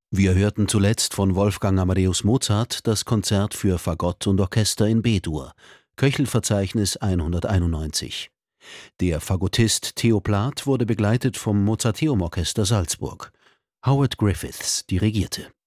Wir hörten zuletzt von Wolfgang Amadeus Mozart das Konzert für Fagott und Orchester in B-Dur, Köchelverzeichnis 191. Der Fagottist Theo Plath wurde begleitet vom Mozarteum-Orchester Salzburg. Howard Griffiths dirigierte.